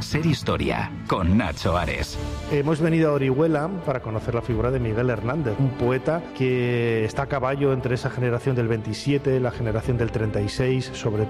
Ser Historia, con Nacho Ares. Hemos venido a Orihuela para conocer la figura de Miguel Hernández, un poeta que está a caballo entre esa generación del 27, la generación del 36, sobre